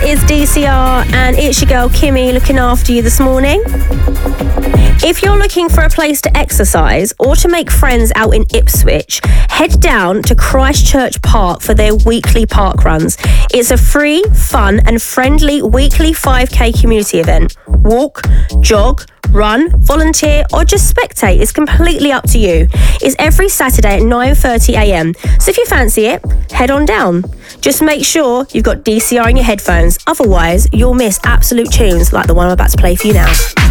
is DCR and it's your girl Kimmy looking after you this morning. If you're looking for a place to exercise or to make friends out in Ipswich, head down to Christchurch Park for their weekly park runs. It's a free, fun and friendly weekly 5k community event. Walk, jog, run, volunteer or just spectate. It's completely up to you. It's every Saturday at 9:30am. So if you fancy it, head on down. Just make sure you've got DCR in your headphones. Otherwise, you'll miss absolute tunes like the one I'm about to play for you now.